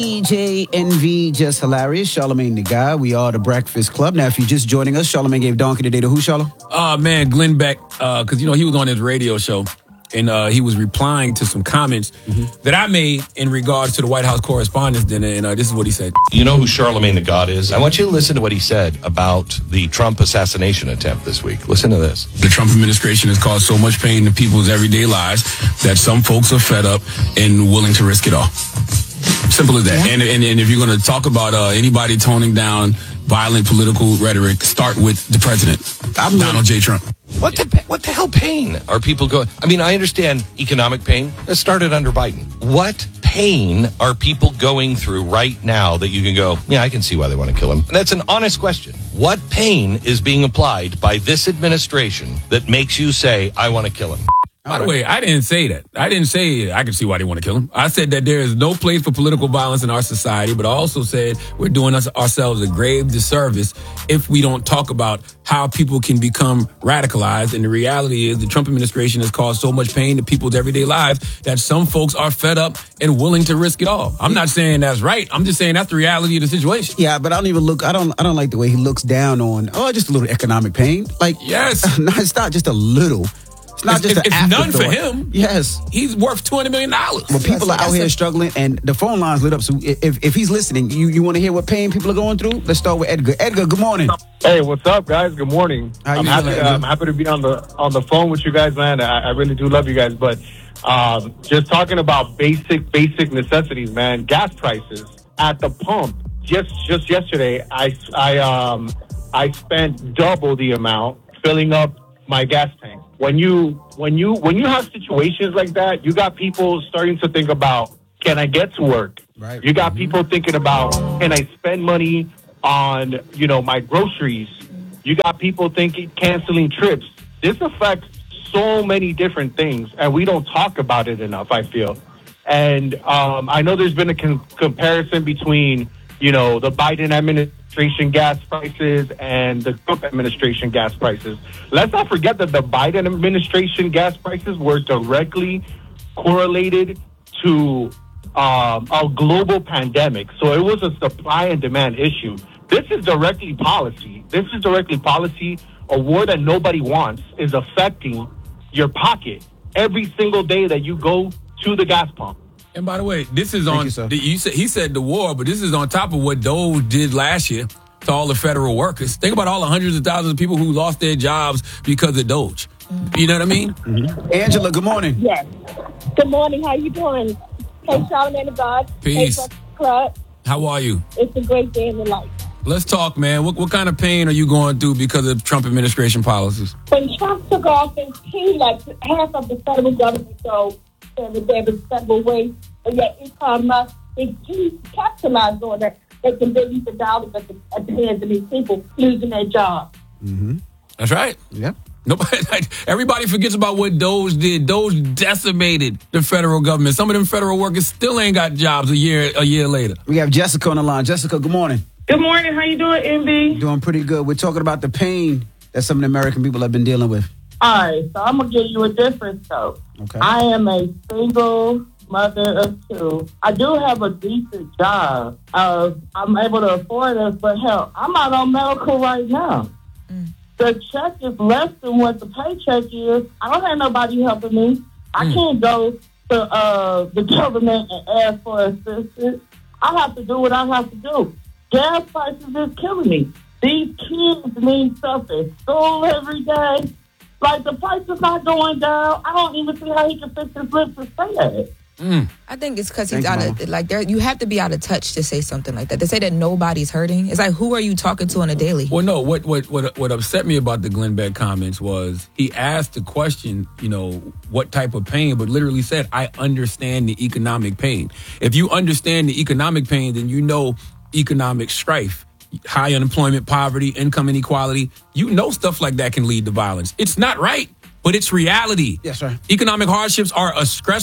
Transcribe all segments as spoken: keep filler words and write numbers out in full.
D J Envy, just hilarious. Charlamagne the guy. We are the Breakfast Club. Now, if you're just joining us, Charlamagne gave Donkey today to who, Charla? Uh, man, Glenn Beck, because, uh, you know, he was on his radio show, and uh, he was replying to some comments mm-hmm. that I made in regards to the White House Correspondents' Dinner, and uh, this is what he said. You know who Charlamagne the God is? I want you to listen to what he said about the Trump assassination attempt this week. Listen to this. The Trump administration has caused so much pain to people's everyday lives that some folks are fed up and willing to risk it all. Simple as that. Yeah. And, and and if you're going to talk about uh, anybody toning down violent political rhetoric, start with the president, I'm Donald J. Trump. What the what the hell pain are people going? I mean, I understand economic pain. That started under Biden. What pain are people going through right now that you can go, yeah, I can see why they want to kill him? And that's an honest question. What pain is being applied by this administration that makes you say, I want to kill him? By the way, I didn't say that. I didn't say I can see why they want to kill him. I said that there is no place for political violence in our society, but I also said we're doing us, ourselves a grave disservice if we don't talk about how people can become radicalized. And the reality is the Trump administration has caused so much pain to people's everyday lives that some folks are fed up and willing to risk it all. I'm not saying that's right. I'm just saying that's the reality of the situation. Yeah, but I don't even look, I don't I don't like the way he looks down on, oh, just a little economic pain. Like, yes. No, it's not just a little. It's not it's, just it's, an it's none for him. Yes. He's worth two hundred million dollars. Well, people that's, are out here a, struggling, and the phone line's lit up. So if, if he's listening, you, you want to hear what pain people are going through? Let's start with Edgar. Edgar, good morning. Hey, what's up, guys? Good morning. How I'm you happy. doing, Uh, I'm happy to be on the on the phone with you guys, man. I, I really do love you guys. But um, just talking about basic basic necessities, man. Gas prices at the pump. Just just yesterday, I I um I spent double the amount filling up my gas tank. When you when you when you have situations like that, you got people starting to think about, can I get to work? Right. You got people thinking about, can I spend money on, you know, my groceries? You got people thinking canceling trips. This affects so many different things, and we don't talk about it enough, I feel. And um, I know there's been a com- comparison between, you know, the Biden administration gas prices and the Trump administration gas prices. Let's not forget that the Biden administration gas prices were directly correlated to um, a global pandemic. So it was a supply and demand issue. This is directly policy. This is directly policy. A war that nobody wants is affecting your pocket every single day that you go to the gas pump. And by the way, this is on, you, the, you said, he said the war, but this is on top of what Doge did last year to all the federal workers. Think about all the hundreds of thousands of people who lost their jobs because of Doge. You know what I mean? Mm-hmm. Angela, good morning. Yes. Good morning. How you doing? Hey, Charlamagne the God. Peace. Hey, Club. How are you? It's a great day in the life. Let's talk, man. What, what kind of pain are you going through because of Trump administration policies? When Trump took office, he let half of the federal government go and there was federal waste. And yet, e-commerce, he capitalized on it, making billions of dollars at the, at the hands of these people losing their jobs. Mm-hmm. That's right. Yep. Nobody, everybody forgets about what Doge did. Doge decimated the federal government. Some of them federal workers still ain't got jobs a year a year later. We have Jessica on the line. Jessica, good morning. Good morning. How you doing, Envy? Doing pretty good. We're talking about the pain that some of the American people have been dealing with. All right, so I'm going to give you a difference, though. Okay. I am a single mother of two. I do have a decent job. Uh, I'm able to afford it, but hell, I'm out on medical right now. Mm. The check is less than what the paycheck is. I don't have nobody helping me. Mm. I can't go to uh, the government and ask for assistance. I have to do what I have to do. Gas prices is killing me. These kids need stuff at school every day. Like, the price is not going down. I don't even see how he can fix his lips to say that. Mm. I think it's because he's Thanks, out of, like, there. You have to be out of touch to say something like that. To say that nobody's hurting, it's like, who are you talking to on a daily? Well, no, what what what what upset me about the Glenn Beck comments was he asked the question, you know, what type of pain, but literally said, I understand the economic pain. If you understand the economic pain, then you know economic strife. High unemployment, poverty, income inequality. You know stuff like that can lead to violence. It's not right, but it's reality. Yes, sir. Economic hardships are a stressor.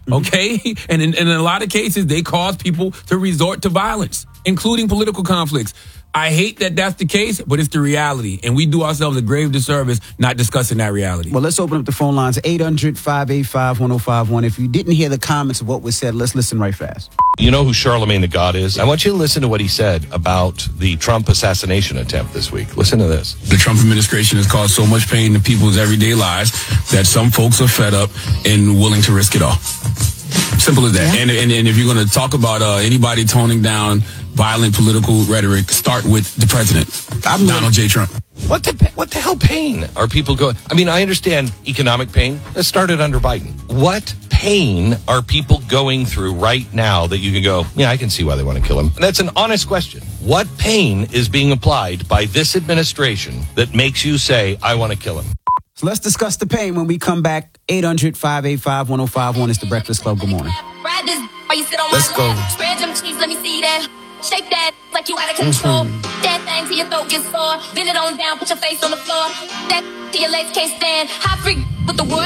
Okay? And in, and in a lot of cases, they cause people to resort to violence, including political conflicts. I hate that that's the case, but it's the reality. And we do ourselves a grave disservice not discussing that reality. Well, let's open up the phone lines, eight hundred, five eight five, one oh five one. If you didn't hear the comments of what was said, let's listen right fast. You know who Charlemagne the God is? I want you to listen to what he said about the Trump assassination attempt this week. Listen to this. The Trump administration has caused so much pain to people's everyday lives that some folks are fed up and willing to risk it all. Simple as that. Yeah. And, and and if you're going to talk about uh, anybody toning down violent political rhetoric, start with the president, I'm Donald J. Trump. What the what the hell pain are people going? I mean, I understand economic pain. That started under Biden. What pain are people going through right now that you can go, yeah, I can see why they want to kill him? And that's an honest question. What pain is being applied by this administration that makes you say, I want to kill him? So let's discuss the pain when we come back. eight hundred, five eight five, one oh five one. It's the Breakfast Club. Good morning. Let's go. Spread them cheese, let me see that. Shake that like you out of control. Mm-hmm. That thing till your throat gets sore. Bend it on down, put your face on the floor. That till your legs can't stand. High freak with the world.